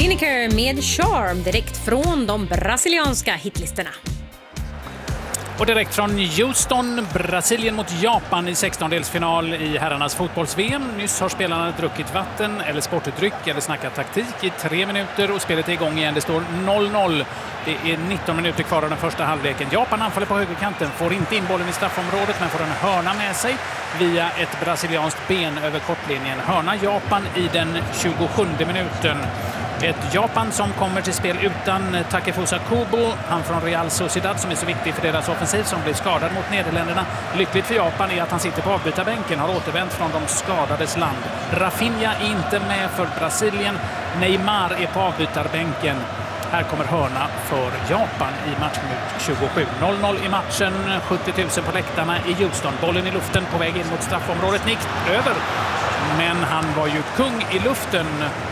Lineker med Charm direkt från de brasilianska hitlistorna. Och direkt från Houston, Brasilien mot Japan i 16-delsfinal i herrarnas fotbolls-VM. Nyss har spelarna druckit vatten eller sportdryck eller snackat taktik i 3 minuter och spelet är igång igen. Det står 0-0. Det är 19 minuter kvar av den första halvleken. Japan anfaller på högerkanten, får inte in bollen i straffområdet men får en hörna med sig via ett brasilianskt ben över kortlinjen. Hörna Japan i den 27 minuten. Ett Japan som kommer till spel utan Takefusa Kubo, han från Real Sociedad som är så viktig för deras offensiv, som blir skadad mot Nederländerna. Lyckligt för Japan är att han sitter på avbytarbänken, har återvänt från de skadades land. Rafinha är inte med för Brasilien. Neymar är på avbytarbänken. Här kommer hörna för Japan i matchminut 27. 0-0 i matchen, 70 000 på läktarna i Houston. Bollen i luften på väg in mot straffområdet. Nick över, men han var ju kung i luften.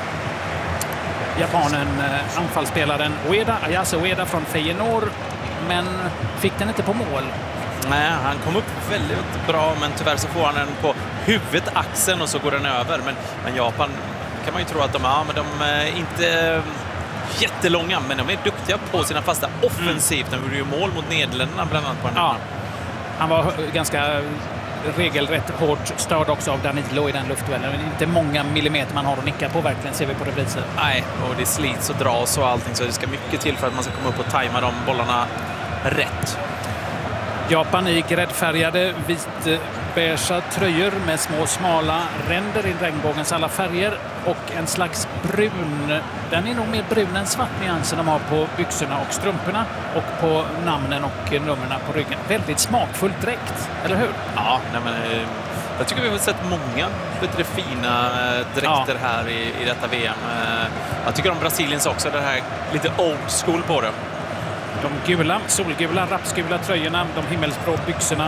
Japanen, anfallsspelaren Ayase Ueda från Feyenoord, men fick den inte på mål. Nej, han kom upp väldigt bra, men tyvärr så får han den på huvudet, axeln, och så går den över. Men Japan kan man ju tro att de är inte jättelånga, men de är duktiga på sina fasta offensivt. De gjorde ju mål mot Nederländerna bland annat på den. Ja, han var ganska regelrätt hårt störd också av Danilo i den luftduellen. Inte många millimeter man har att nicka på, verkligen, ser vi på reprisen. Nej, och det slits och dras och allting, så det ska mycket till för att man ska komma upp och tajma de bollarna rätt. Japan i gräddfärgade vitbeige tröjor med små smala ränder i regnbågens alla färger och en slags brun, den är nog mer brun än svart nyansen de har på byxorna och strumporna och på namnen och numren på ryggen. Väldigt smakfullt dräkt, eller hur? Ja, men jag tycker vi har sett många bättre fina dräkter här i detta VM. Jag tycker om Brasiliens också, det här lite old school på det. De gula, solgula, rapsgula tröjorna, de himmelsblå byxorna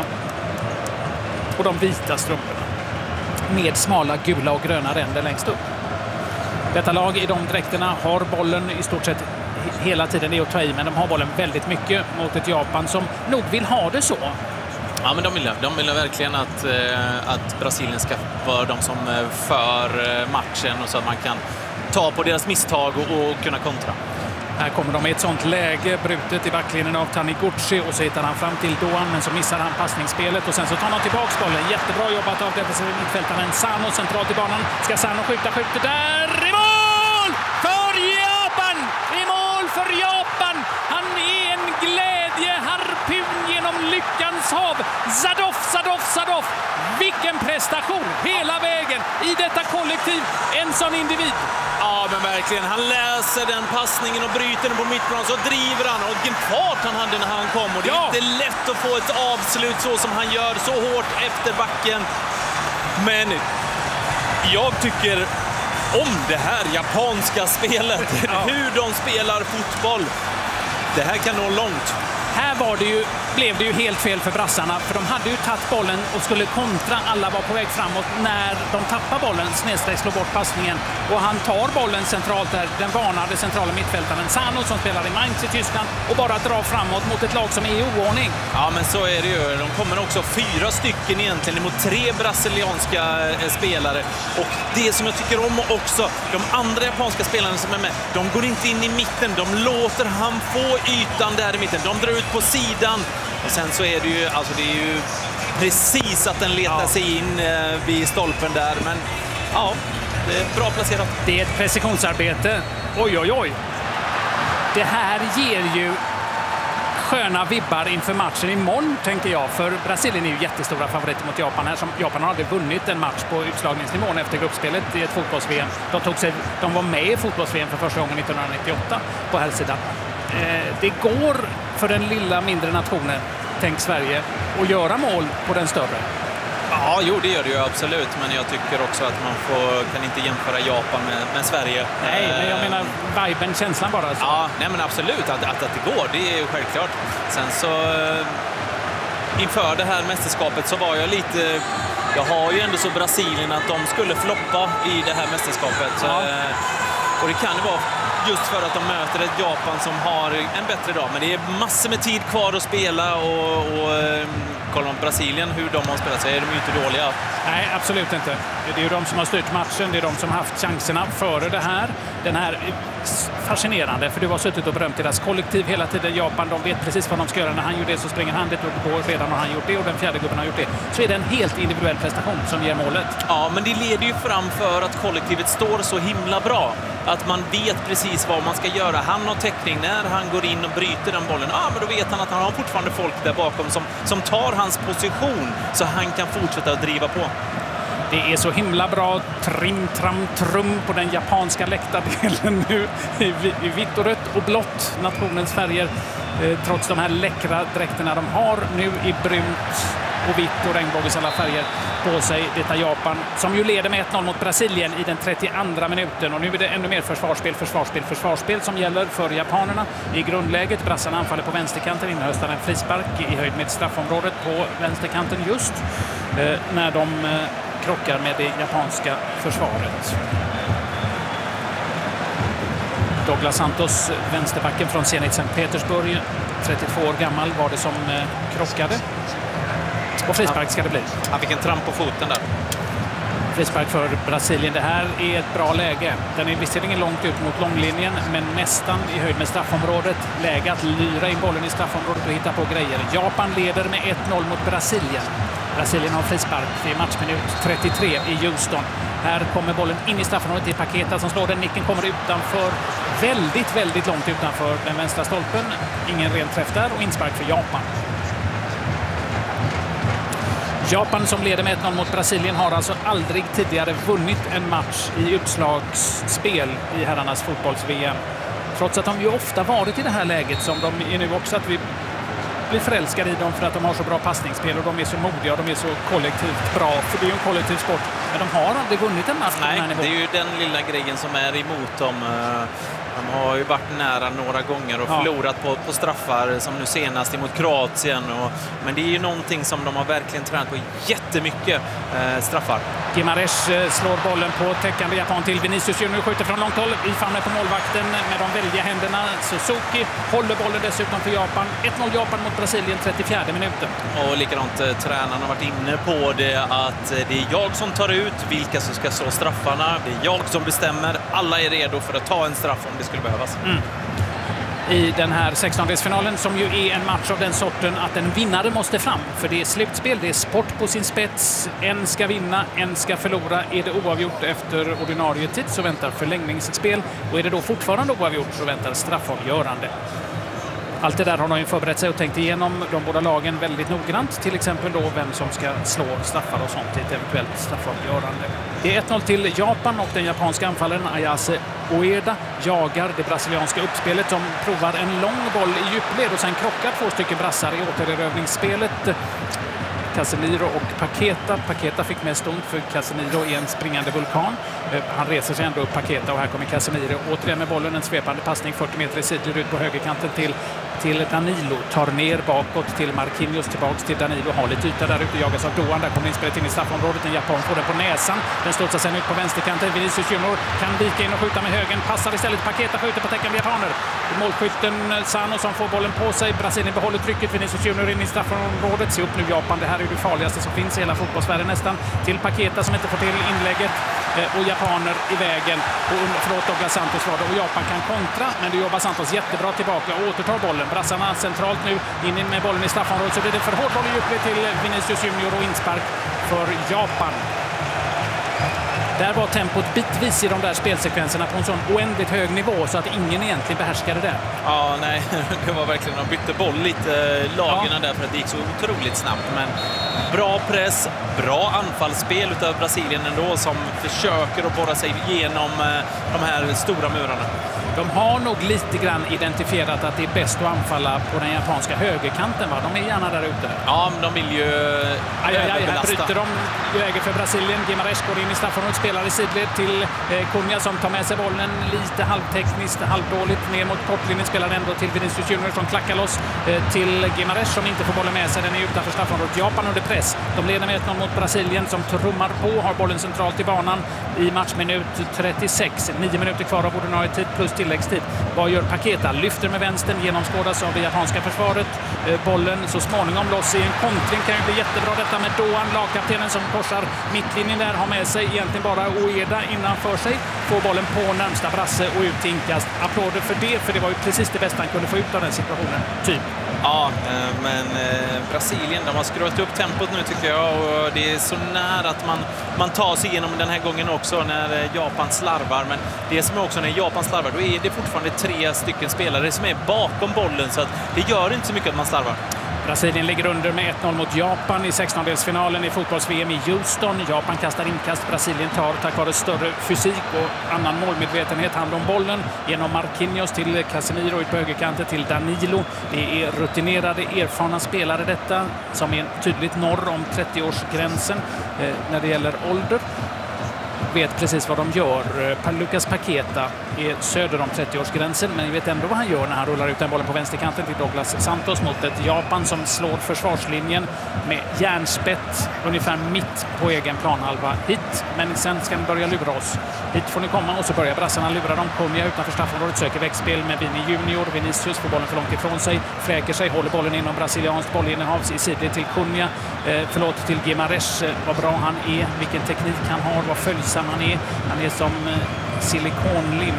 och de vita strumporna med smala gula och gröna ränder längst upp. Detta lag i de dräkterna har bollen i stort sett hela tiden, det är att ta i, men de har bollen väldigt mycket mot ett Japan som nog vill ha det så. Ja, men de vill verkligen att Brasilien ska vara de som för matchen, och så att man kan ta på deras misstag och kunna kontra. Här kommer de i ett sånt läge, brutet i backlinjen av Taniguchi, och så hittar han fram till Doan, men så missar han passningsspelet och sen så tar han tillbaka bollen. Jättebra jobbat av defensiva mittfältaren Sano centralt i banan. Ska Sano skjuter där, i mål för Japan! I mål för Japan! Han är en glädjeharpun genom lyckans hav. Zadov! Vilken prestation hela vägen i detta kollektiv, en sån individ. Ja, men verkligen. Han läser den passningen och bryter den på mittplan, så driver han. Och vilken fart han hade när han kom. Och det är inte lätt att få ett avslut så som han gör, så hårt efter backen. Men jag tycker om det här japanska spelet. Hur de spelar fotboll. Det här kan nå långt. Här blev det ju helt fel för brassarna, för de hade ju tagit bollen och skulle kontra. Alla var på väg framåt när de tappar bollen, snedstreck slår bort passningen, och han tar bollen centralt där, den varnade centrala mittfältaren Sano som spelar i Mainz i Tyskland, och bara drar framåt mot ett lag som är i oordning. Ja, men så är det ju. De kommer också 4 stycken egentligen mot 3 brasilianska spelare, och det som jag tycker om också, de andra japanska spelarna som är med, de går inte in i mitten, de låter han få ytan där i mitten, de drar ut på sidan. Och sen så är det ju, alltså det är ju precis att den letar sig in vid stolpen där. Men ja, det är bra placerat. Det är ett precisionsarbete. Oj. Det här ger ju sköna vibbar inför matchen imorgon, tänker jag. För Brasilien är ju jättestora favoriter mot Japan här. Japan har aldrig vunnit en match på utslagningsnivån efter gruppspelet i ett fotbolls-VM. De var med i fotbolls-VM för första gången 1998 på här sidan. Det går för den lilla mindre nationen, tänk Sverige, att göra mål på den större. Ja, jo, det gör det ju absolut, men jag tycker också att man kan inte jämföra Japan med Sverige. Nej, men jag menar viben, känslan bara. Så. Ja, nej, men absolut att det går, det är ju självklart. Sen så inför det här mästerskapet så var jag lite, jag har ju ändå så Brasilien att de skulle floppa i det här mästerskapet. Och det kan det vara just för att de möter ett Japan som har en bättre dag. Men det är massor med tid kvar att spela och kollar man Brasilien hur de har spelat så är de ju inte dåliga. Nej, absolut inte. Det är ju de som har styrt matchen, det är de som har haft chanserna före det här. Den här fascinerande, för du har suttit och berömt deras kollektiv hela tiden. Japan, de vet precis vad de ska göra. När han gör det så springer han dit och går redan har han gjort det och den fjärde gubben har gjort det. Så är det en helt individuell prestation som ger målet. Ja, men det leder ju fram för att kollektivet står så himla bra. Att man vet precis vad man ska göra. Han har täckning när han går in och bryter den bollen. Ja, men då vet han att han har fortfarande folk där bakom som tar hans position så han kan fortsätta att driva på. Det är så himla bra trim, tram, trum på den japanska läktardelen nu i vitt och rött och blått, nationens färger, trots de här läckra dräkterna de har nu i brunt och vitt och regnbågens alla färger på sig. Detta Japan som ju leder med 1-0 mot Brasilien i den 32:a minuten och nu är det ännu mer försvarsspel som gäller för japanerna i grundläget. Brassarna anfaller på vänsterkanten, innehöstar en frispark i höjd med straffområdet på vänsterkanten just när de krockar med det japanska försvaret. Douglas Santos, vänsterbacken från Zenit Sankt Petersburg, 32 år gammal, var det som krockade. Och frispark ska det bli. Han fick en tramp på foten där. Frispark för Brasilien. Det här är ett bra läge. Den är visserligen långt ut mot långlinjen, men nästan i höjd med straffområdet. Läge att lyra in bollen i straffområdet och hitta på grejer. Japan leder med 1-0 mot Brasilien. Brasilien har frispark. Det är matchminut 33 i Houston. Här kommer bollen in i straffområdet. Det är Paqueta som slår den. Nicken kommer utanför. Väldigt långt utanför den vänstra stolpen. Ingen ren träff där och inspark för Japan. Japan som leder med 1-0 mot Brasilien har alltså aldrig tidigare vunnit en match i uppslagsspel i herrarnas fotbolls-VM. Trots att de ju ofta varit i det här läget som de är nu också, att vi blir förälskade i dem för att de har så bra passningsspel och de är så modiga och de är så kollektivt bra. För det är ju en kollektiv sport. Men de har aldrig vunnit en match på den här nivån. Det är ju den lilla grejen som är emot dem. De har ju varit nära några gånger och förlorat på straffar som nu senast emot Kroatien. Men det är ju någonting som de har verkligen tränat på jättemycket, straffar. Gimares slår bollen på täckande Japan till Vinicius Junior, skjuter från långt håll i famnen på målvakten med de väldiga händerna. Suzuki håller bollen dessutom för Japan. 1-0 Japan mot Brasilien, 34 minuten. Och likadant tränaren har varit inne på det att det är jag som tar ut vilka som ska slå straffarna. Det är jag som bestämmer. Alla är redo för att ta en straff om det skulle behövas. I den här 16-delsfinalen som ju är en match av den sorten att en vinnare måste fram. För det är slutspel, det är sport på sin spets. En ska vinna, en ska förlora. Är det oavgjort efter ordinarie tid så väntar förlängningsspel. Och är det då fortfarande oavgjort så väntar straffavgörande. Allt det där har de ju förberett sig och tänkt igenom de båda lagen väldigt noggrant. Till exempel då vem som ska slå straffar och sånt i ett eventuellt straffavgörande. Det är 1-0 till Japan och den japanska anfallaren Ayase Ueda jagar det brasilianska uppspelet som provar en lång boll i djupled och sen krockar två stycken brassar i återerövringsspelet. Casemiro och Paqueta. Paqueta fick mest ont för Casemiro är en springande vulkan. Han reser sig ändå upp Paqueta och här kommer Casemiro. Återigen med bollen, en svepande passning 40 meter i sidled ut på högerkanten till Danilo. Tar ner bakåt till Marquinhos, tillbaks till Danilo. Har lite yta där ute, jagas av Doan. Där kommer inspelet in i straffområdet. En japan får den på näsan. Den studsar sen ut på vänsterkanten. Vinicius Junior kan vika in och skjuta med högen. Passar istället Paqueta, skjuter på täckande japaner. Målskytten Sano som får bollen på sig. Brasilien behåller trycket. Vinicius Junior in i straffområdet. Se upp nu Japan. Det här är det farligaste som finns i hela fotbollsvärlden nästan. Till Paqueta som inte får till inlägget. Och japaner i vägen. Och Douglas Santos var det. Och Japan kan kontra. Men det jobbar Santos jättebra tillbaka och återtar bollen. Brassarna centralt nu in med bollen i straffområdet. Så blir det för hård boll i djupled till Vinicius Junior och inspark för Japan. Där var tempot bitvis i de där spelsekvenserna på en sån oändligt hög nivå så att ingen egentligen behärskade det. Ja, nej, det var verkligen, de bytte boll lite lagarna där för att det gick så otroligt snabbt. Men bra press, bra anfallsspel utav Brasilien ändå som försöker att borra sig igenom de här stora murarna. De har nog lite grann identifierat att det är bäst att anfalla på den japanska högerkanten, va? De är gärna där ute. Ja, men de vill ju här bryter de läge för Brasilien. Gimares går in i straffområdet, spelar i sidled till Cunha som tar med sig bollen lite halvtekniskt, halvdåligt ner mot kortlinjen, spelar ändå till Vinicius Junior som klackar loss till Guimaraes som inte får bollen med sig, den är utanför straffområdet. Japan under press, de leder med 1-0 mot Brasilien som trummar på, har bollen centralt i banan i matchminut 36, 9 minuter kvar av ordinarie tid plus tilläggstid. Vad gör Paqueta? Lyfter med vänstern, genomskådas av det japanska försvaret, bollen så småningom loss i en kontring, kan ju bli jättebra detta med Doan, lagkaptenen som korsar mittlinjen där, har med sig egentligen bara Ueda innanför sig, får bollen på närmsta brasse och ut till inkast. Applåder för det, för det var ju precis det bästa han kunde få ut av den situationen, typ. Ja, men Brasilien, de har skruvat upp tempot nu tycker jag, och det är så nära att man tar sig igenom den här gången också när Japan slarvar. Men det som är också när Japan slarvar, då är det fortfarande 3 stycken spelare som är bakom bollen, så att det gör inte så mycket att man slarvar. Brasilien ligger under med 1-0 mot Japan i 16-delsfinalen i fotbolls-VM i Houston. Japan kastar inkast, Brasilien tar tack vare större fysik och annan målmedvetenhet hand om bollen genom Marquinhos till Casemiro ut på högerkanten till Danilo. Det är rutinerade, erfarna spelare detta som är tydligt norr om 30-årsgränsen när det gäller ålder. Vet precis vad de gör. Lucas Paqueta är söder om 30-årsgränsen, men vet ändå vad han gör när han rullar ut den bollen på vänsterkanten till Douglas Santos mot ett Japan som slår försvarslinjen med järnspett ungefär mitt på egen planhalva hit. Men sen ska den börja lura oss. Hit får ni komma, och så börjar brassarna lura dem. Cunha utanför straffområdet söker växtspel med Vini Junior. Vinicius får bollen för långt ifrån sig, fräker sig, håller bollen inom brasilianskt bollinnehav i sidled till Cunha. Till Guimaraes, vad bra han är, vilken teknik han har, vad följsam han är. Han är som silikonlim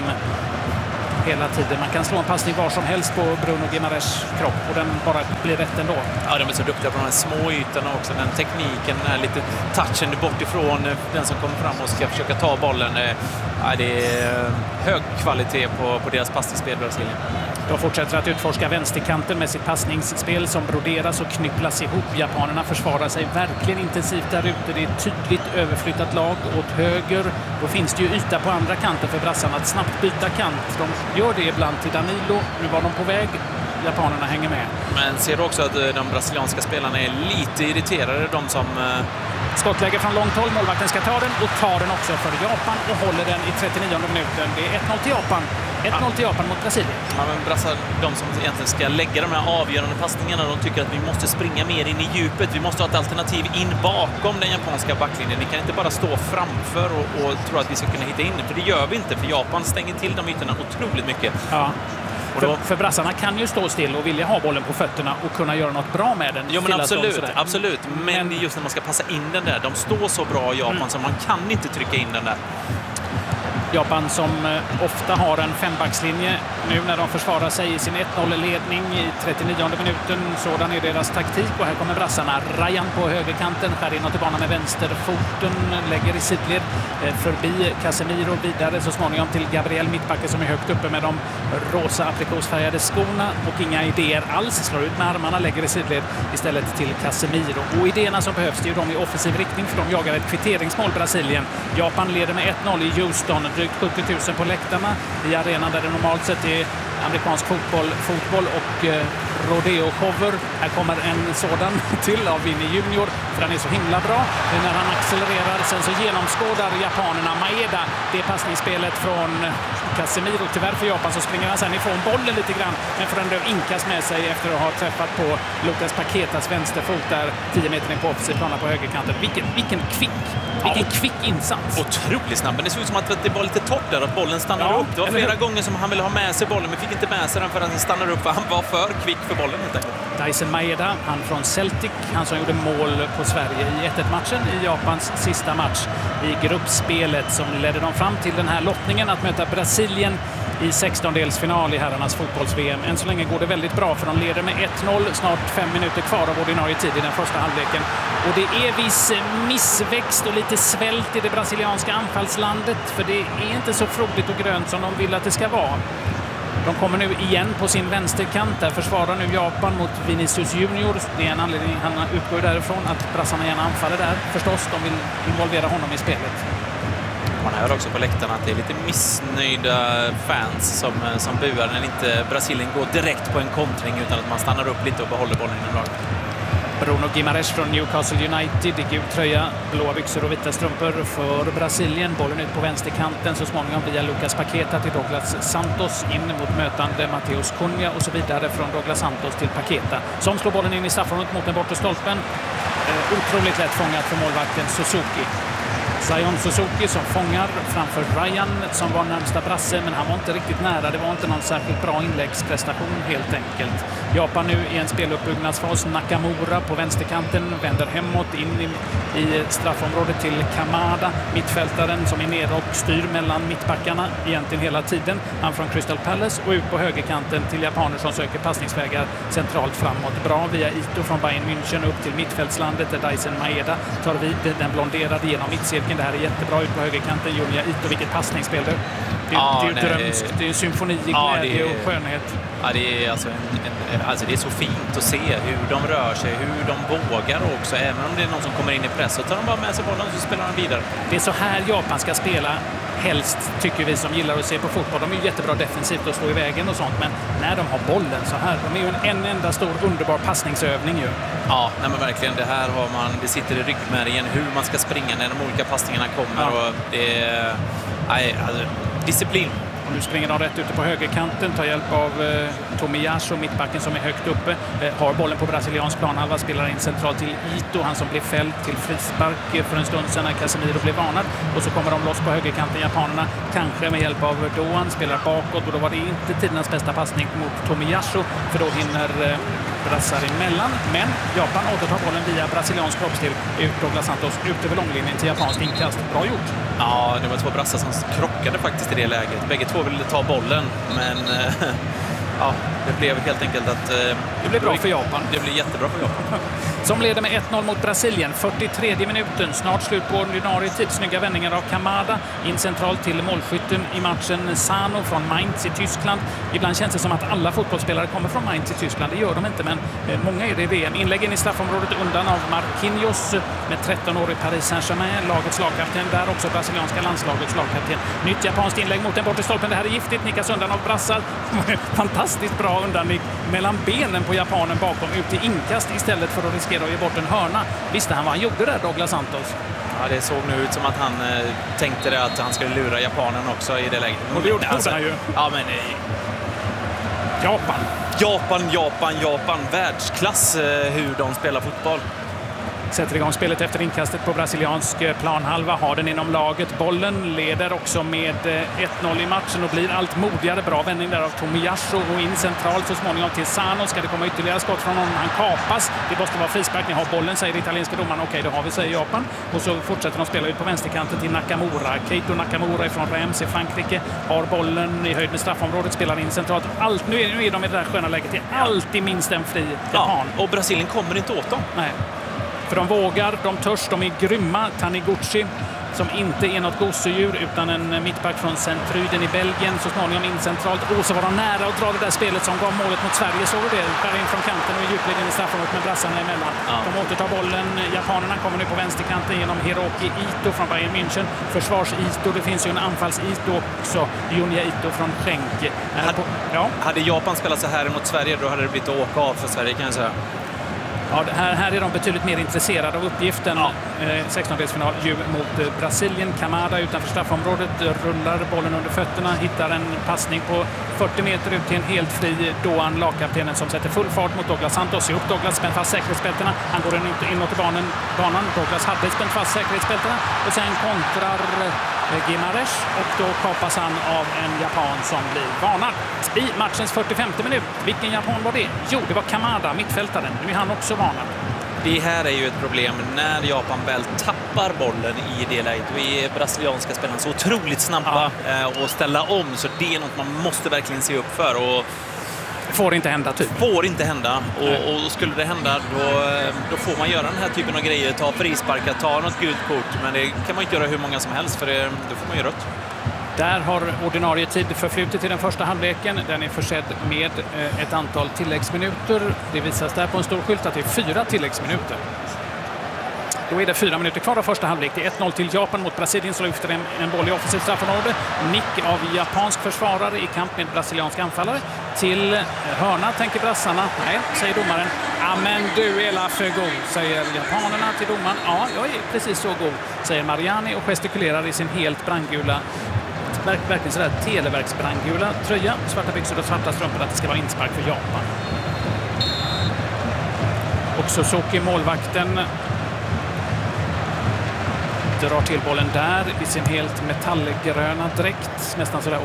hela tiden. Man kan slå en passning var som helst på Bruno Guimaraes kropp och den bara blir rätt ändå. Ja, de är så duktiga på de här små ytorna också. Den tekniken, den här lite touchen bort ifrån den som kommer fram och ska försöka ta bollen. Ja, det är hög kvalitet på deras passningsspel, Brasilien. De fortsätter att utforska vänsterkanten med sitt passningsspel som broderas och knypplas ihop. Japanerna försvarar sig verkligen intensivt där ute. Det är ett tydligt överflyttat lag åt höger. Då finns det ju yta på andra kanten för brassarna att snabbt byta kant. De gör det ibland till Danilo. Nu var de på väg. Japanerna hänger med. Men ser du också att de brasilianska spelarna är lite irriterade, de som... Skottläge från långt håll. Målvakten ska ta den och tar den också för Japan och håller den i 39 minuten. Det är 1-0 till Japan. 1-0 till Japan mot Brasilien. Ja, men brassar, de som egentligen ska lägga de här avgörande passningarna, de tycker att vi måste springa mer in i djupet. Vi måste ha ett alternativ in bakom den japanska backlinjen. Vi kan inte bara stå framför och tro att vi ska kunna hitta in. För det gör vi inte, för Japan stänger till de ytorna otroligt mycket. Ja. För brassarna kan ju stå still och vilja ha bollen på fötterna och kunna göra något bra med den. Jo, men absolut. Men just när man ska passa in den där, de står så bra i Japan så man kan inte trycka in den där. Japan som ofta har en fembackslinje nu när de försvarar sig i sin 1-0-ledning i 39 minuten. Sådan är deras taktik och här kommer brassarna. Ryan på högerkanten, skär inåt i banan med vänsterfoten, lägger i sidled förbi Casemiro vidare så småningom till Gabriel mittbacke som är högt uppe med de rosa aprikosfärgade skorna och inga idéer alls. Slår ut med armarna, lägger i sidled istället till Casemiro. Och idéerna som behövs, det är ju de i offensiv riktning för de jagar ett kvitteringsmål Brasilien. Japan leder med 1-0 i Houston. Drygt 70 000 på läktarna i arenan där det normalt sett är amerikansk fotboll och rodeo-cover. Här kommer en sådan till av Vini Junior för han är så himla bra. När han accelererar sen så genomskådar japanerna Maeda det passningsspelet från Casemiro. Tyvärr för Japan så springer han sen ifrån bollen lite grann men får ändå inkas med sig efter att ha träffat på Lucas Paquetas vänsterfot där 10 meter ner på offensiv plana på högerkanten. Vilken kvick insats. Otroligt snabb, men det såg ut som att det var lite torrt där att bollen stannade upp. Det var flera gånger som han ville ha med sig bollen men fick inte med sig den för att den stannade upp för han var för kvick för bollen helt enkelt. Dyson Maeda, han från Celtic, han som gjorde mål på Sverige i 1-1-matchen i Japans sista match i gruppspelet som ledde dem fram till den här lottningen att möta Brasilien i 16-delsfinal i herrarnas fotbolls-VM. Än så länge går det väldigt bra för de leder med 1-0, snart 5 minuter kvar av ordinarie tid i den första halvleken. Och det är viss missväxt och lite svält i det brasilianska anfallslandet för det är inte så frodigt och grönt som de vill att det ska vara. De kommer nu igen på sin vänsterkant. Där försvarar nu Japan mot Vinicius Junior. Det är en anledning, han utgår därifrån att brassarna gärna anfaller där. Förstås, de vill involvera honom i spelet. Man hör också på läktarna att det är lite missnöjda fans som buar när inte Brasilien går direkt på en kontring utan att man stannar upp lite och behåller bollen inom laget. Bruno Guimaraes från Newcastle United i gul tröja, blåa byxor och vita strumpor för Brasilien. Bollen ut på vänsterkanten så småningom via Lucas Paqueta till Douglas Santos, in mot mötande Mateus Cunha och så vidare från Douglas Santos till Paqueta som slår bollen in i straffområdet mot den bortre stolpen. Otroligt lätt fångat för målvakten Suzuki. Zion Suzuki som fångar framför Ryan som var närmsta brasse, men han var inte riktigt nära. Det var inte någon särskilt bra inläggsprestation helt enkelt. Japan nu i en speluppbyggnadsfas. Nakamura på vänsterkanten vänder hemåt in i straffområdet till Kamada, mittfältaren som är nere och styr mellan mittbackarna egentligen hela tiden. Han från Crystal Palace och ut på högerkanten till japaner som söker passningsvägar centralt framåt. Bra via Ito från Bayern München upp till mittfältslandet där Daisen Maeda tar vid den blonderade genom mittcirkeln. Det här är jättebra ut på högerkanten. Junya Ito, vilket passningsspel det. Det är ju drömskt. Det är en symfoni i glädje och skönhet. Ja, det är alltså det är så fint att se hur de rör sig, hur de vågar också. Även om det är någon som kommer in i press så tar de bara med sig bollen och så spelar de vidare. Det är så här Japan ska spela helst, tycker vi som gillar att se på fotboll. De är ju jättebra defensivt och slå i vägen och sånt, men när de har bollen så här, de är ju en enda stor underbar passningsövning ju. Ja, nej men verkligen. Det här har man, det sitter i ryggmärgen hur man ska springa när de olika passningarna kommer. Ja. Och det är disciplin. Och nu springer de rätt ute på högerkanten, tar hjälp av Tomiyasu, mittbacken som är högt uppe. Har bollen på brasiliansk planhalva, spelar in centralt till Ito, han som blev fälld till frispark för en stund sedan när Casemiro blev varnad. Och så kommer de loss på högerkanten, japanerna, kanske med hjälp av Doan, spelar bakåt och då var det inte tidernas bästa passning mot Tomiyasu, för då hinner brassar emellan. Men Japan återtar bollen via brasiliansk kroppsdel ut Douglas Santos ut över långlinjen till japanskt inkast. Bra gjort. Ja, det var två brassar som krockade faktiskt i det läget. Bägge två ville ta bollen, men ja, det blev helt enkelt att det blev bra för Japan. Det blev jättebra för Japan. Som leder med 1-0 mot Brasilien. 43 minuten. Snart slut på ordinarie tid. Snygga vändningar av Kamada. In centralt till målskytten i matchen Sano från Mainz i Tyskland. Ibland känns det som att alla fotbollsspelare kommer från Mainz i Tyskland. Det gör de inte, men många är det i VM. Inläggen i straffområdet undan av Marquinhos med 13-årig Paris Saint-Germain. Lagets lagkapten. Där också brasilianska landslagets lagkapten. Nytt japanskt inlägg mot den bortre stolpen. Det här är giftigt. Nickas undan av brassar. Fantastiskt bra undannick mellan benen på japanen bakom ut till inkast istället för att riskera att ge bort en hörna. Visste han vad han gjorde där, Douglas Santos? Ja, det såg nu ut som att han tänkte det, att han skulle lura japanen också i det läget. Och det gjorde han ju. Ja, men Japan. Världsklass hur de spelar fotboll. Sätter igång spelet efter inkastet på brasiliansk planhalva. Har den inom laget. Bollen leder också med 1-0 i matchen och blir allt modigare. Bra vändning där av Tomiyasu och in centralt så småningom till Sano. Ska det komma ytterligare skott från honom? Han kapas. Det måste vara frispark. Ni har bollen, säger italienska domaren. Okej, det har vi, säger Japan. Och så fortsätter de spela ut på vänsterkanten till Nakamura. Keito Nakamura från Reims i Frankrike har bollen i höjd med straffområdet. Spelar in centralt. Nu är de i det där sköna läget. Det är alltid minst en fri japan. Ja, och Brasilien kommer inte åt dem. Nej. För de vågar, de törs, de är grymma. Taniguchi, som inte är något gosedjur utan en mittback från Centruden i Belgien, så småningom in centralt. Och så var de nära att dra det där spelet som gav målet mot Sverige. Så det där in från kanten och djupleden i straffområdet med brassarna emellan. Ja. De återtar bollen. Japanerna kommer nu på vänsterkanten genom Hiroki Ito från Bayern München. Försvars-Ito, det finns ju en anfalls-Ito också. Junya Ito från Schenk. Hade Japan spelat så här mot Sverige, då hade det blivit att åka av för Sverige, kan jag säga. Ja, här är de betydligt mer intresserade av uppgiften. 16-delsfinal mot Brasilien. Kamada utanför straffområdet rullar bollen under fötterna, hittar en passning på 40 meter ut till en helt fri Doan, lagkaptenen, som sätter full fart mot Douglas Santos. Upp Douglas, spänt fast säkerhetsbältena. Han går inåt i banan. Douglas hade spänt fast säkerhetsbältena och sen kontrar Guimaraes och då kapas han av en japan som blir varnad. I matchens 45:e minut. Vilken japan var det? Jo, det var Kamada, mittfältaren. Nu är han också varnad. Det här är ju ett problem när Japan väl tappar bollen i det läget. Då är brasilianska spelarna så otroligt snabba och ställa om, så det är något man måste verkligen se upp för. Och får inte hända typ. Får inte hända. Och skulle det hända, då får man göra den här typen av grejer. Ta frisparkar, ta något gult kort. Men det kan man inte göra hur många som helst, för då får man ju rött. Där har ordinarie tid förflutit i den första halvleken. Den är försedd med ett antal tilläggsminuter. Det visas där på en stor skylt att det är 4 tilläggsminuter. Då är det 4 minuter kvar av första halvlek. Det är 1-0 till Japan mot Brasilien, som lyfter en boll i offensivt straffområde. Nick av japansk försvarare i kamp med brasiliansk anfallare. Till hörna tänker brassarna. Nej, säger domaren. Ja, men du är för god, säger japanerna till domaren. Ja, jag är precis så god, säger Mariani och gestikulerar i sin helt brandgula, verkligen sådär televerksbrandgula tröja, svarta byxor och svarta strumpor att det ska vara inspark för Japan. Och Suzuki, målvakten, drar till bollen där i sin helt metallgröna dräkt. Nästan sådär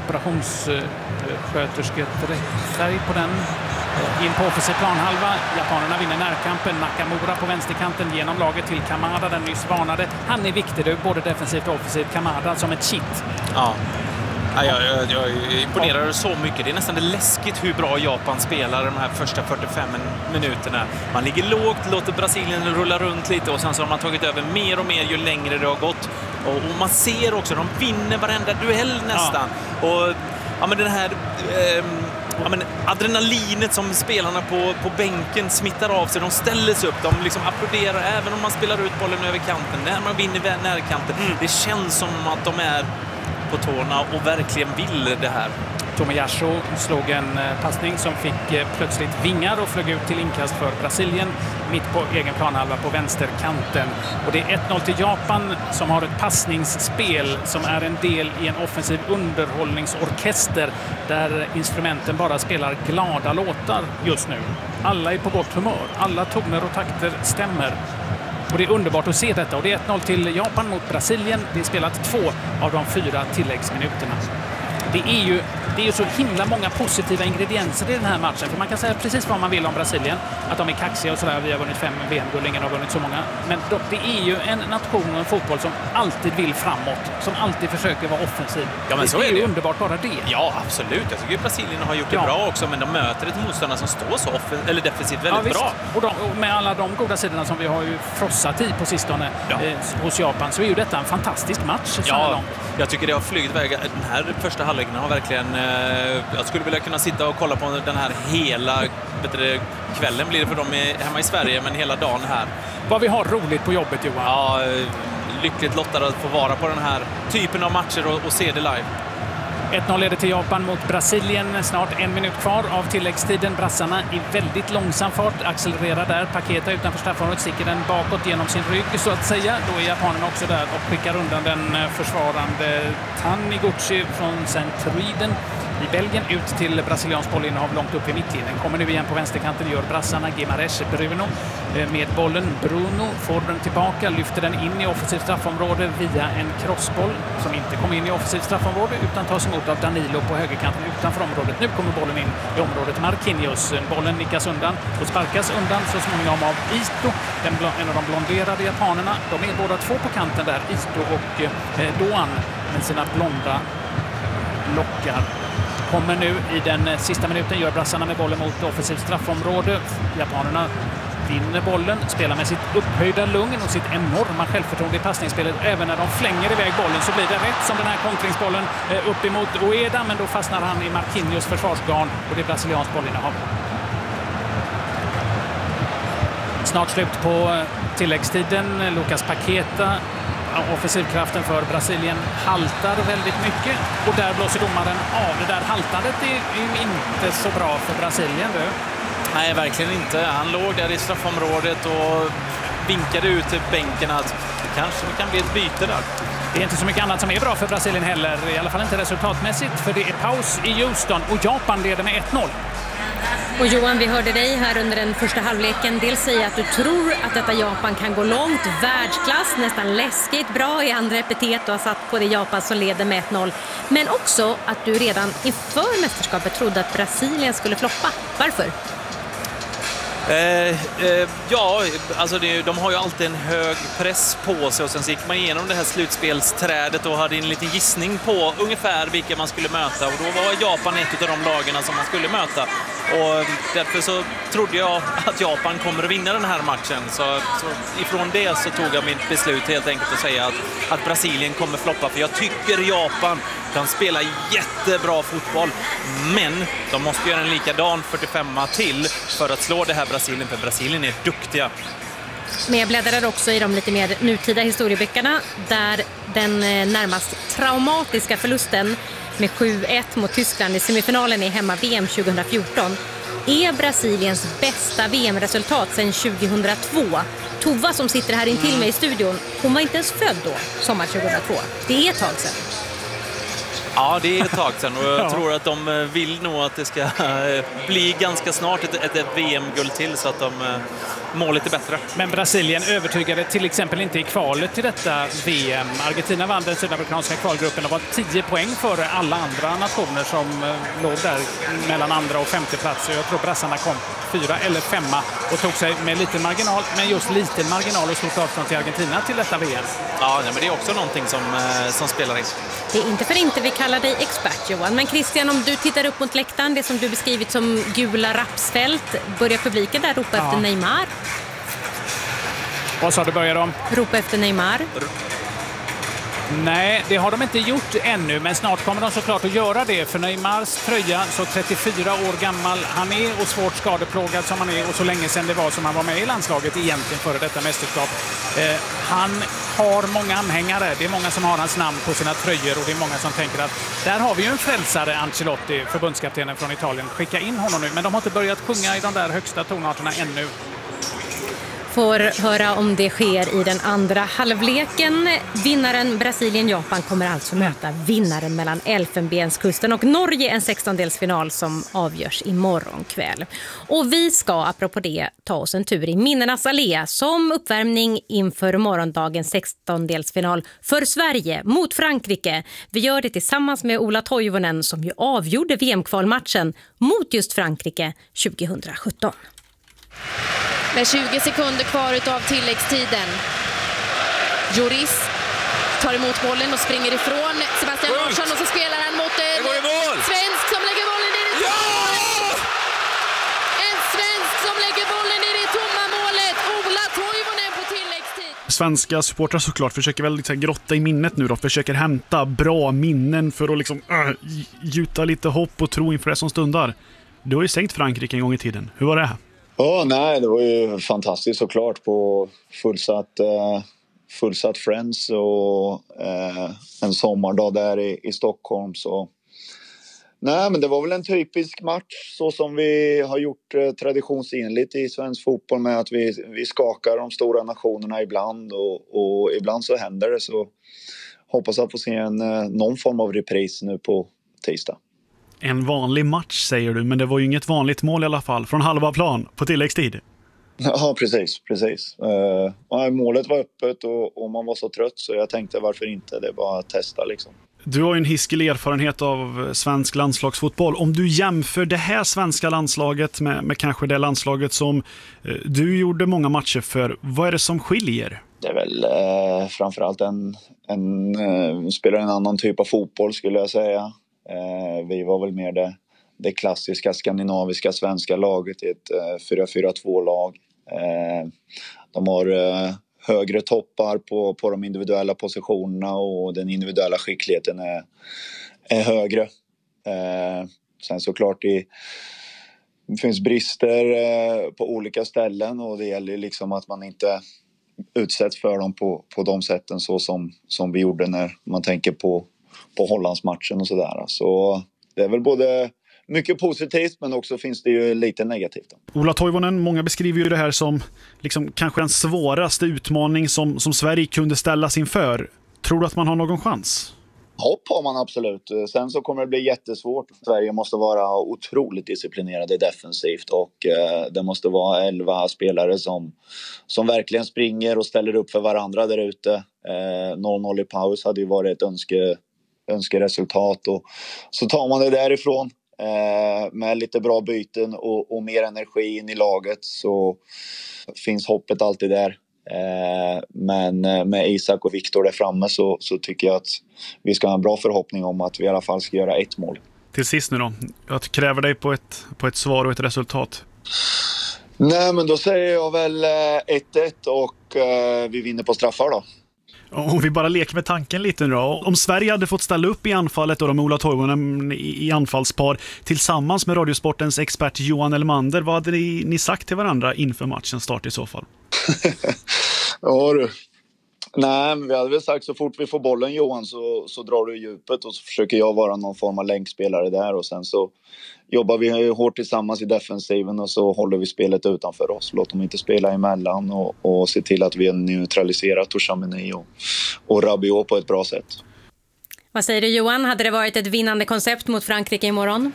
operationssköterskedräktfärg på den. In på offensiv planhalva. Japanerna vinner närkampen. Nakamura på vänsterkanten genom laget till Kamada, den nyss varnade. Han är viktig du, både defensivt och offensivt. Kamada som ett kitt. Ja. Jag imponerar så mycket. Det är nästan läskigt hur bra Japan spelar de här första 45 minuterna. Man ligger lågt, låter Brasilien rulla runt lite och sen så har man tagit över mer och mer ju längre det har gått. Och man ser också, de vinner varenda duell nästan. Ja. Och ja, men den här adrenalinet som spelarna på bänken smittar av sig. De ställer sig upp, de liksom applåderar även om man spelar ut bollen över kanten. När man vinner närkanten. Det känns som att de är på tårna och verkligen vill det här. Tomiyasu slog en passning som fick plötsligt vingar och flög ut till inkast för Brasilien mitt på egen planhalva på vänsterkanten. Och det är 1-0 till Japan som har ett passningsspel som är en del i en offensiv underhållningsorkester där instrumenten bara spelar glada låtar just nu. Alla är på gott humör. Alla toner och takter stämmer. Och det är underbart att se detta. Och det är 1-0 till Japan mot Brasilien. Det är spelat 2 av de 4 tilläggsminuterna. Det är ju så himla många positiva ingredienser i den här matchen. För man kan säga precis vad man vill om Brasilien. Att de är kaxiga och sådär. Vi har vunnit 5 VM-guld, ingen har vunnit så många. Men det är ju en nation och en fotboll som alltid vill framåt. Som alltid försöker vara offensiv. Ja, men det är ju underbart bara det. Ja, absolut. Jag tycker att Brasilien har gjort det bra också. Men de möter ett motståndare som står så defensivt väldigt bra. Och med alla de goda sidorna som vi har ju frossat i på sistone hos Japan så är ju detta en fantastisk match. Jag tycker det har flugit iväg. Den här första halvleken har verkligen... jag skulle vilja kunna sitta och kolla på den här hela kvällen blir det för dem hemma i Sverige, men hela dagen här. Vad vi har roligt på jobbet, Johan. Ja, lyckligt lottade att få vara på den här typen av matcher och se det live. 1-0 leder till Japan mot Brasilien. Snart 1 minut kvar av tilläggstiden. Brassarna i väldigt långsam fart accelererar där. Paketa utanför straffområdet sticker den bakåt genom sin rygg så att säga. Då är japanerna också där och skickar undan den försvarande Taniguchi från Saint-Truiden i Belgien ut till brasiliansk bollinnehav långt upp i mittlinjen. Kommer nu igen på vänsterkanten, gör brassarna. Gimares Bruno med bollen. Bruno får den tillbaka, lyfter den in i offensivt straffområde via en crossboll som inte kommer in i offensivt straffområde utan tas emot av Danilo på högerkanten utanför området. Nu kommer bollen in i området Marquinhos. Bollen nickas undan och sparkas undan så småningom av Ito, en av de blonderade japanerna. De är båda två på kanten där, Ito och Doan med sina blonda lockar. Kommer nu i den sista minuten, gör brassarna med bollen mot offensivt straffområde. Japanerna vinner bollen, spelar med sitt upphöjda lugn och sitt enorma självförtroende i passningsspelet. Även när de flänger iväg bollen så blir det rätt som den här kontringsbollen upp emot Ueda, men då fastnar han i Marquinhos försvarsgarn och det är brasiliansk bollinnehav. Snart slut på tilläggstiden. Lucas Paqueta, offensivkraften för Brasilien, haltar väldigt mycket och där blåser domaren av. Det där haltandet är ju inte så bra för Brasilien. Nej, verkligen inte. Han låg där i straffområdet och vinkade ut till bänken att det kanske kan bli ett byte där. Det är inte så mycket annat som är bra för Brasilien heller, i alla fall inte resultatmässigt, för det är paus i Houston och Japan leder med 1-0. Och Johan, vi hörde dig här under den första halvleken dels säga att du tror att detta Japan kan gå långt, världsklass, nästan läskigt bra i andra epitet och har satt på det Japan som leder med 1-0. Men också att du redan inför mästerskapet trodde att Brasilien skulle floppa. Varför? Ja, alltså de har ju alltid en hög press på sig och sen så gick man igenom det här slutspelsträdet och hade en liten gissning på ungefär vilka man skulle möta och då var Japan ett av de lagarna som man skulle möta och därför så trodde jag att Japan kommer att vinna den här matchen så ifrån det så tog jag mitt beslut helt enkelt att säga att Brasilien kommer floppa för jag tycker Japan kan spela jättebra fotboll men de måste göra en likadan 45 till för att slå det här Brasilien, för Brasilien är duktiga. Men jag bläddrar också i de lite mer nutida historieböckerna där den närmast traumatiska förlusten med 7-1 mot Tyskland i semifinalen i hemma-VM 2014 är Brasiliens bästa VM-resultat sedan 2002. Tova som sitter här intill mig i studion, hon var inte ens född då, sommar 2002. Det är ett tag sedan. Ja, det är ett tag sedan och jag tror att de vill nog att det ska bli ganska snart ett VM-guld till så att de mår lite bättre. Men Brasilien övertygade till exempel inte i kvalet till detta VM. Argentina vann den sydamerikanska kvalgruppen och var 10 poäng före alla andra nationer som låg där mellan andra och femte plats. Jag tror brassarna kom 4 eller 5 och tog sig med liten marginal, men just liten marginal och stort avstånd till Argentina till detta VM. Ja, men det är också någonting som spelar in. Det är inte för inte vi kallar dig expert, Johan. Men Christian, om du tittar upp mot läktaren, det som du beskrivit som gula rapsfält, börjar publiken där ropa efter Neymar? Vad sa du, börjar de? Ropa efter Neymar? Nej, det har de inte gjort ännu, men snart kommer de såklart att göra det. För Neymars tröja, så 34 år gammal han är och svårt skadeplågad som han är och så länge sedan det var som han var med i landslaget egentligen före detta mästerskap. Han har många anhängare, det är många som har hans namn på sina tröjor och det är många som tänker att där har vi ju en frälsare, Ancelotti, förbundskaptenen från Italien. Skicka in honom nu, men de har inte börjat sjunga i de där högsta tonarterna ännu. Får höra om det sker i den andra halvleken. Vinnaren Brasilien-Japan kommer alltså möta vinnaren mellan Elfenbenskusten och Norge, en 16-delsfinal som avgörs imorgon kväll. Och vi ska, apropå det, ta oss en tur i minnenas allé som uppvärmning inför morgondagens 16-delsfinal för Sverige mot Frankrike. Vi gör det tillsammans med Ola Toivonen som ju avgjorde VM-kvalmatchen mot just Frankrike 2017. Med 20 sekunder kvar utav tilläggstiden. Lloris tar emot bollen och springer ifrån Sebastian Larsson och så spelar han mot en svensk som lägger bollen i det tomma målet. En svensk som lägger bollen i det tomma målet. Ola Toivonen på tilläggstid. Svenska supportrar såklart försöker väl liksom grotta i minnet nu då. Försöker hämta bra minnen för att liksom gjuta lite hopp och tro inför det som stundar. Du har ju sänkt Frankrike en gång i tiden. Hur var det här? Nej, det var ju fantastiskt såklart på fullsatt Friends och en sommardag där i Stockholm. Så. Nej, men det var väl en typisk match så som vi har gjort traditionsenligt i svensk fotboll med att vi skakar de stora nationerna ibland och ibland så händer det. Så hoppas att få se någon form av repris nu på tisdag. En vanlig match säger du, men det var ju inget vanligt mål i alla fall. Från halva plan på tilläggstid. Ja, precis. Målet var öppet och man var så trött så jag tänkte varför inte, det är bara att testa liksom. Du har ju en hiskelig erfarenhet av svensk landslagsfotboll. Om du jämför det här svenska landslaget med kanske det landslaget som du gjorde många matcher för, vad är det som skiljer? Det är väl framförallt spelar en annan typ av fotboll skulle jag säga. Vi var väl mer det klassiska skandinaviska svenska laget i ett 4-4-2-lag. De har högre toppar på de individuella positionerna och den individuella skickligheten är högre. Sen såklart det finns brister på olika ställen och det gäller liksom att man inte utsätts för dem på de sätten så som vi gjorde när man tänker på Hollandsmatchen och sådär. Så det är väl både mycket positivt men också finns det ju lite negativt. Ola Toivonen, många beskriver ju det här som liksom kanske den svåraste utmaning som Sverige kunde ställas inför. Tror du att man har någon chans? Hopp har man absolut. Sen så kommer det bli jättesvårt. Sverige måste vara otroligt disciplinerade defensivt och det måste vara 11 spelare som verkligen springer och ställer upp för varandra där ute. 0-0 i paus hade ju varit ett önskeresultat och så tar man det därifrån med lite bra byten och mer energi in i laget så finns hoppet alltid där. Men med Isak och Viktor där framme så tycker jag att vi ska ha en bra förhoppning om att vi i alla fall ska göra ett mål. Till sist nu då, jag kräver dig på ett svar och ett resultat. Nej, men då säger jag väl 1-1 och vi vinner på straffar då. Om vi bara leker med tanken lite nu då. Om Sverige hade fått ställa upp i anfallet och de Ola Toivonen i anfallspar tillsammans med Radiosportens expert Johan Elmander, vad hade ni sagt till varandra inför matchens start i så fall? Ja du. Nej, vi hade väl sagt så fort vi får bollen, Johan, så drar du i djupet och så försöker jag vara någon form av länkspelare där, och sen så jobbar vi hårt tillsammans i defensiven och så håller vi spelet utanför oss. Låt dem inte spela emellan och se till att vi neutraliserar Tchouaméni och Rabiot på ett bra sätt. Vad säger du, Johan? Hade det varit ett vinnande koncept mot Frankrike imorgon?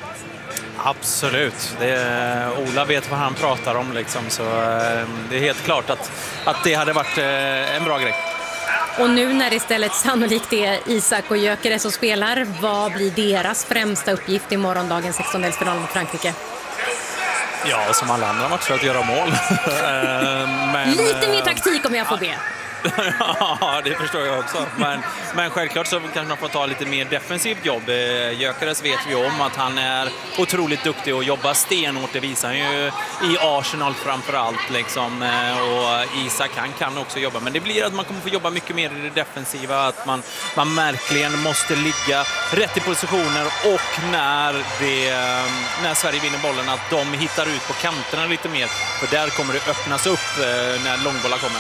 Absolut. Ola vet vad han pratar om liksom, så det är helt klart att det hade varit en bra grej. Och nu när det istället sannolikt är Isak och Gyökeres som spelar, vad blir deras främsta uppgift i morgondagens 16-delsfinal mot Frankrike? Ja, som alla andra matcher, att göra mål. Lite mer taktik om jag får be. Ja, det förstår jag också. Men självklart så kanske man får ta lite mer defensivt jobb. Gyökeres vet vi om att han är otroligt duktig och jobbar stenhårt. Det visar han ju i Arsenal framförallt. Liksom. Och Isak, han kan också jobba. Men det blir att man kommer få jobba mycket mer i det defensiva. Att man verkligen måste ligga rätt i positioner. Och när Sverige vinner bollen, att de hittar ut på kanterna lite mer. För där kommer det öppnas upp när långbollar kommer.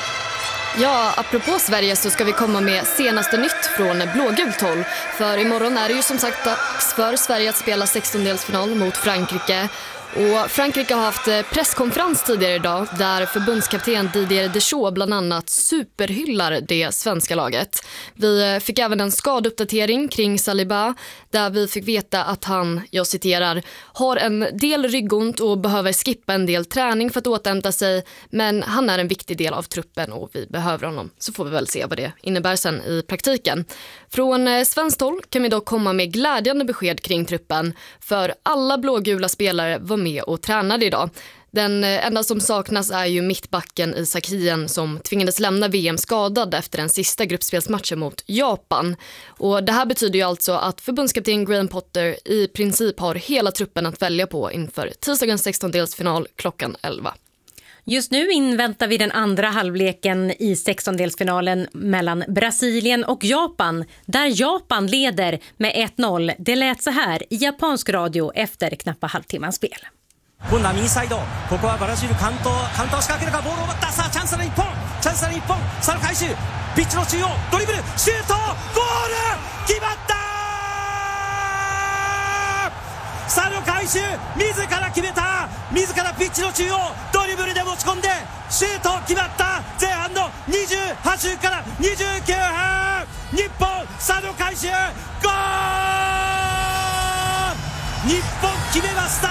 Ja, apropå Sverige så ska vi komma med senaste nytt från blågult håll. För imorgon är det ju som sagt dags för Sverige att spela 16-delsfinal mot Frankrike. Och Frankrike har haft presskonferens tidigare idag där förbundskapten Didier Deschamps bland annat superhyllar det svenska laget. Vi fick även en skadeuppdatering kring Saliba där vi fick veta att han, jag citerar, har en del ryggont och behöver skippa en del träning för att återhämta sig, men han är en viktig del av truppen och vi behöver honom. Så får vi väl se vad det innebär sen i praktiken. Från svenskt håll kan vi dock komma med glädjande besked kring truppen, för alla blågula spelare var med och tränade idag. Den enda som saknas är ju mittbacken Isak Hien som tvingades lämna VM skadad efter den sista gruppspelsmatchen mot Japan. Och det här betyder ju alltså att förbundskapten Graham Potter i princip har hela truppen att välja på inför tisdagens 16-delsfinal klockan 11. Just nu inväntar vi den andra halvleken i 16-delsfinalen mellan Brasilien och Japan, där Japan leder med 1-0. Det lät så här i japansk radio efter knappa halvtimmans spel. 今度は右サイド、ここはブラジルカウンターを仕掛けるか、ボールを奪った、さあチャンスの日本、さあ回収、ピッチの中央、ドリブル、シュート、ゴール、決まった、さあの回収、自ら決めた、自らピッチの中央、ドリブルで持ち込んで、シュート決まった、前半の28分から29分、日本、さあの回収、ゴール、日本決めました。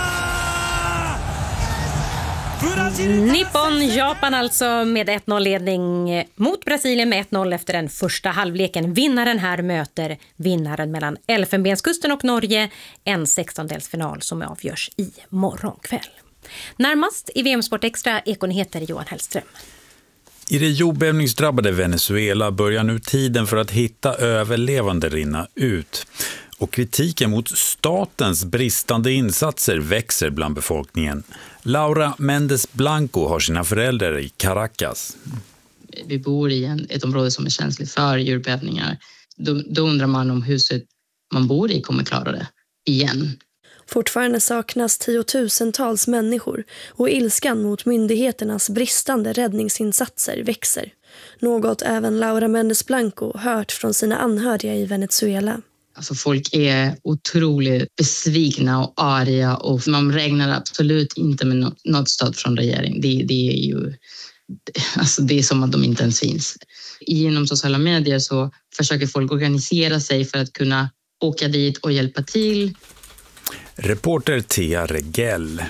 Nippon, Japan alltså med 1-0-ledning mot Brasilien med 1-0 efter den första halvleken. Vinnaren här möter vinnaren mellan Elfenbenskusten och Norge. En 16-delsfinal som avgörs i morgonkväll. Närmast i VM-sport Extra Ekonyheter Johan Hellström. I det jordbävningsdrabbade Venezuela börjar nu tiden för att hitta överlevande rinna ut. Och kritiken mot statens bristande insatser växer bland befolkningen. Laura Mendes Blanco har sina föräldrar i Caracas. Vi bor i ett område som är känsligt för jordbävningar. Då undrar man om huset man bor i kommer klara det igen. Fortfarande saknas tiotusentals människor och ilskan mot myndigheternas bristande räddningsinsatser växer. Något även Laura Mendes Blanco hört från sina anhöriga i Venezuela. Alltså folk är otroligt besvikna och arga och man räknar absolut inte med något stöd från regeringen. Det är ju, alltså det är som att de inte ens finns. Genom sociala medier så försöker folk organisera sig för att kunna åka dit och hjälpa till. Reporter Thea Regell.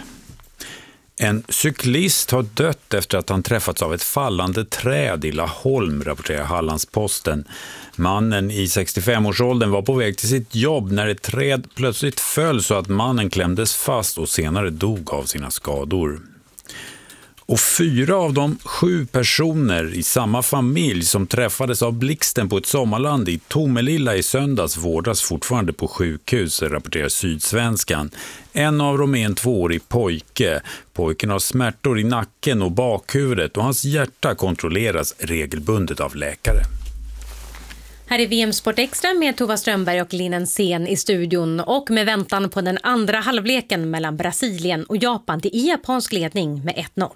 En cyklist har dött efter att han träffats av ett fallande träd i Laholm, rapporterar Hallandsposten. Mannen i 65-årsåldern var på väg till sitt jobb när ett träd plötsligt föll så att mannen klämdes fast och senare dog av sina skador. Och 4 av de 7 personer i samma familj som träffades av blixten på ett sommarland i Tomelilla i söndags vårdas fortfarande på sjukhus, rapporterar Sydsvenskan. En av dem är en 2-årig pojke. Pojken har smärtor i nacken och bakhuvudet och hans hjärta kontrolleras regelbundet av läkare. Här är VM-sport Extra med Tova Strömberg och Linnen Sen i studion och med väntan på den andra halvleken mellan Brasilien och Japan. Det är japansk ledning med 1-0.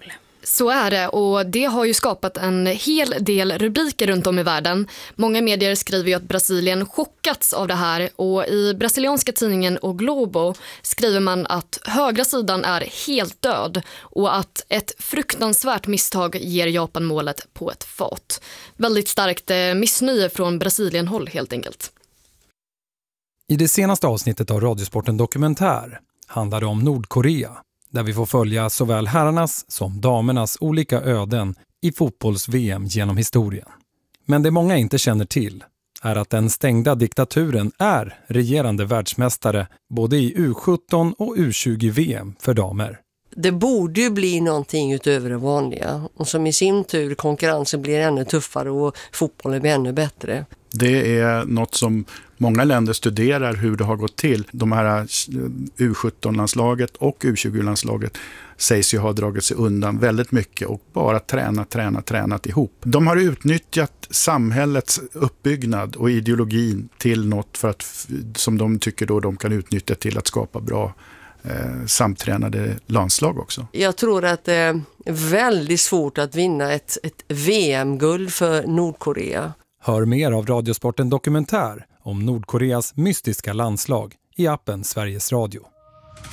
Så är det, och det har ju skapat en hel del rubriker runt om i världen. Många medier skriver ju att Brasilien chockats av det här, och i brasilianska tidningen O Globo skriver man att högra sidan är helt död och att ett fruktansvärt misstag ger Japan målet på ett fat. Väldigt starkt missnöje från Brasilien-håll helt enkelt. I det senaste avsnittet av Radiosporten Dokumentär handlar det om Nordkorea, där vi får följa såväl herrarnas som damernas olika öden i fotbolls-VM genom historien. Men det många inte känner till är att den stängda diktaturen är regerande världsmästare både i U17 och U20-VM för damer. Det borde ju bli någonting utöver det vanliga, och som i sin tur konkurrensen blir ännu tuffare och fotbollen blir ännu bättre. Det är något som många länder studerar hur det har gått till. De här U17-landslaget och U20-landslaget sägs ju ha dragit sig undan väldigt mycket och bara tränat ihop. De har utnyttjat samhällets uppbyggnad och ideologin till något för att, som de tycker då de kan utnyttja till att skapa bra samtränade landslag också. Jag tror att det är väldigt svårt att vinna ett VM-guld för Nordkorea. Hör mer av Radiosporten Dokumentär om Nordkoreas mystiska landslag i appen Sveriges Radio.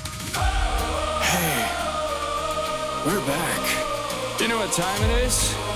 Hey, we're back. You know what time it is?